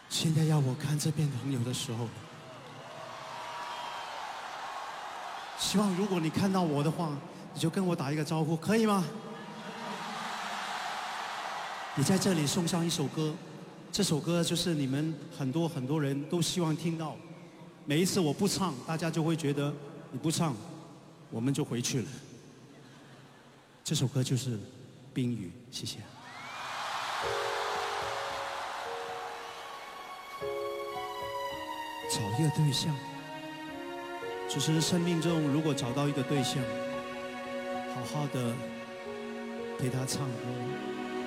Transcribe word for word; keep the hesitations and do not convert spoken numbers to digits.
现在要我看这边朋友的时候，希望如果你看到我的话，你就跟我打一个招呼，可以吗？也在这里送上一首歌，这首歌就是你们很多很多人都希望听到。每一次我不唱，大家就会觉得你不唱，我们就回去了。这首歌就是《冰雨》，谢谢。找一个对象，只是生命中如果找到一个对象，好好的陪他唱歌。